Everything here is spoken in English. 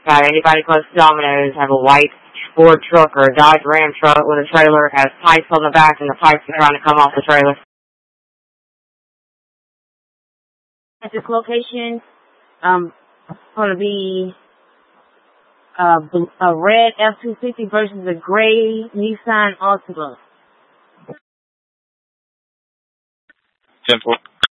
Got anybody close to Domino's have a white Ford truck or a Dodge Ram truck with a trailer, has pipes on the back, and the pipes are trying to come off the trailer. At this location, going to be a red F-250 versus a gray Nissan Altima. 10-4.